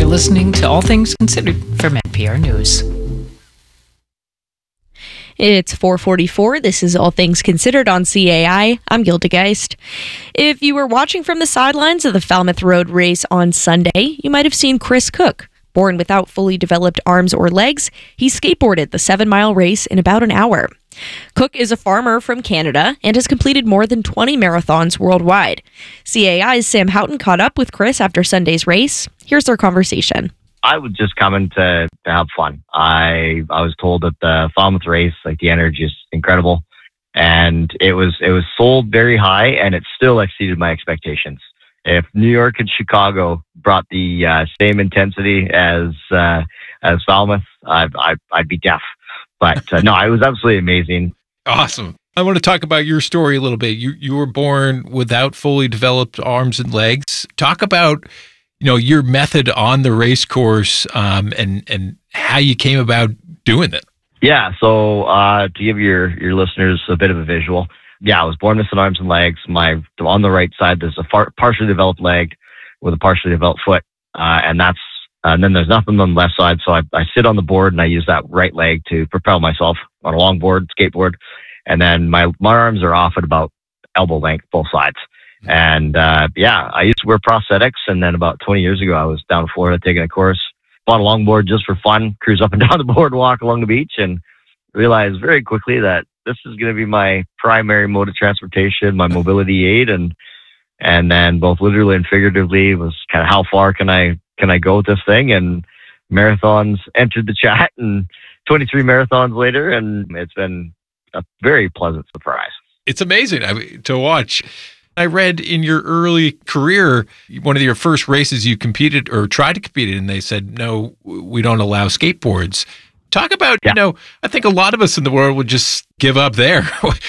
listening to All Things Considered from NPR News. It's 4:44. This is All Things Considered on CAI. I'm Gilda Geist. If you were watching from the sidelines of the Falmouth Road race on Sunday, you might have seen Chris Cook. Born without fully developed arms or legs, he skateboarded the 7-mile race in about an hour. Cook is a farmer from Canada and has completed more than 20 marathons worldwide. CAI's Sam Houghton caught up with Chris after Sunday's race. Here's their conversation. I was just coming to have fun. I was told that the Falmouth race, like the energy is incredible, and it was sold very high, and it still exceeded my expectations. If New York and Chicago brought the same intensity as Falmouth, I'd be deaf. But no, it was absolutely amazing. Awesome. I want to talk about your story a little bit. You were born without fully developed arms and legs. Talk about your method on the race course and how you came about doing it. Yeah, so to give your listeners a bit of a visual, I was born missing arms and legs. On the right side, there's a partially developed leg with a partially developed foot, and then there's nothing on the left side. So I sit on the board and I use that right leg to propel myself on a longboard, skateboard, and then my arms are off at about elbow length, both sides. And I used to wear prosthetics, and then about 20 years ago, I was down in Florida taking a course, bought a longboard just for fun, cruise up and down the boardwalk along the beach, and realized very quickly that this is going to be my primary mode of transportation, my mobility aid, and then both literally and figuratively was kind of how far can I go with this thing? And marathons entered the chat, and 23 marathons later, and it's been a very pleasant surprise. It's amazing to watch. I read in your early career, one of your first races you competed or tried to compete in, they said, no, we don't allow skateboards. Talk about, I think a lot of us in the world would just give up there.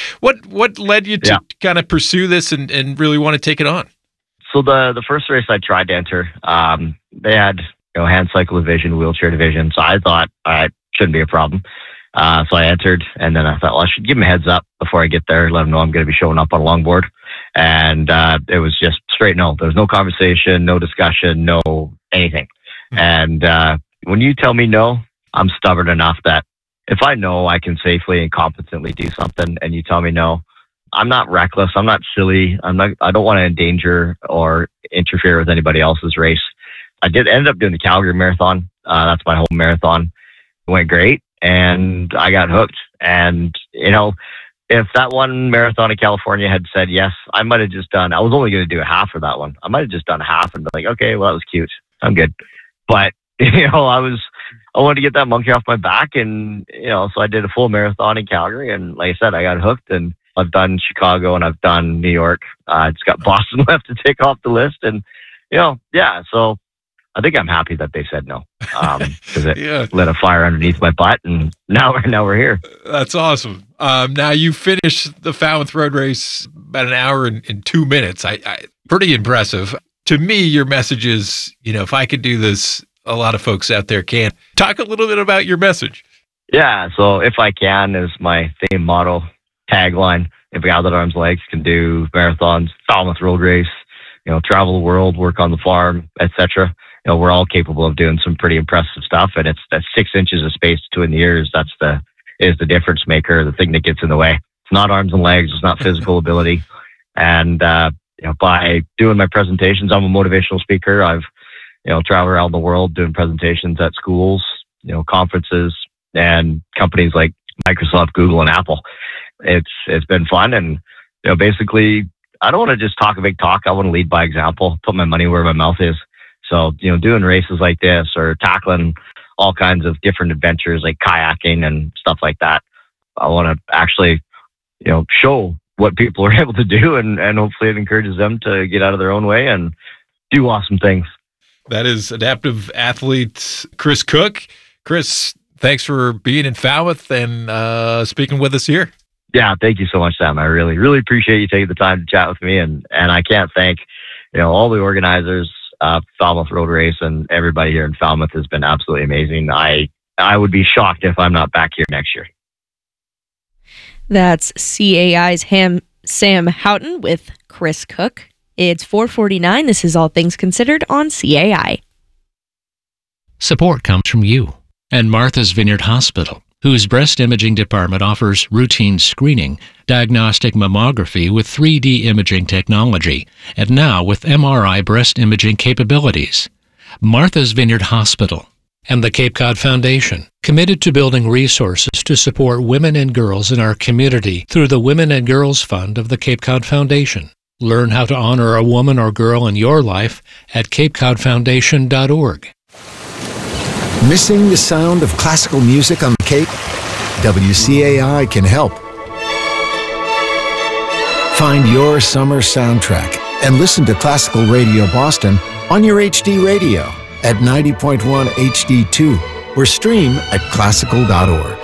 What led you to kind of pursue this and really want to take it on? So the first race I tried to enter, they had hand cycle division, wheelchair division. So I thought it shouldn't be a problem. So I entered, and then I thought, well, I should give them a heads up before I get there, let them know I'm going to be showing up on a longboard. And it was just straight no. There was no conversation, no discussion, no anything. And when you tell me no, I'm stubborn enough that if I know I can safely and competently do something, and you tell me no, I'm not reckless. I'm not silly. I don't want to endanger or interfere with anybody else's race. I ended up doing the Calgary Marathon. That's my home marathon. It went great, and I got hooked. And if that one marathon in California had said yes, I might have just done. I was only going to do a half for that one. I might have just done half and be like, okay, well, that was cute. I'm good. But I wanted to get that monkey off my back, and so I did a full marathon in Calgary, and like I said, I got hooked, and I've done Chicago and I've done New York. It's got Boston left to take off the list, and so I think I'm happy that they said no, because it lit a fire underneath my butt, and now we're here. That's awesome. Now you finished the Falmouth Road race about an hour and 2 minutes. I pretty impressive. To me, your message is, if I could do this, a lot of folks out there can. Talk a little bit about your message. Yeah, so if I can is my theme motto, tagline. If a guy without arms and legs can do marathons, Falmouth Road race, travel the world, work on the farm, etc. We're all capable of doing some pretty impressive stuff, and it's that 6 inches of space between the ears is the difference maker, the thing that gets in the way. It's not arms and legs, it's not physical ability. And by doing my presentations, I'm a motivational speaker. I've traveled around the world doing presentations at schools, conferences, and companies like Microsoft, Google, and Apple. It's been fun, and basically, I don't want to just talk a big talk. I want to lead by example, put my money where my mouth is. So doing races like this or tackling all kinds of different adventures like kayaking and stuff like that, I want to actually show what people are able to do, and hopefully it encourages them to get out of their own way and do awesome things. That is adaptive athlete Chris Cook. Chris, thanks for being in Falmouth and speaking with us here. Yeah, thank you so much, Sam. I really, really appreciate you taking the time to chat with me, and I can't thank all the organizers, Falmouth Road Race, and everybody here in Falmouth has been absolutely amazing. I would be shocked if I'm not back here next year. That's CAI's Sam Houghton with Chris Cook. It's 4:49. This is All Things Considered on CAI. Support comes from you. And Martha's Vineyard Hospital, whose breast imaging department offers routine screening, diagnostic mammography with 3D imaging technology, and now with MRI breast imaging capabilities. Martha's Vineyard Hospital and the Cape Cod Foundation, committed to building resources to support women and girls in our community through the Women and Girls Fund of the Cape Cod Foundation. Learn how to honor a woman or girl in your life at capecodfoundation.org. Missing the sound of classical music on the Cape? WCAI can help. Find your summer soundtrack and listen to Classical Radio Boston on your HD radio at 90.1 HD2 or stream at classical.org.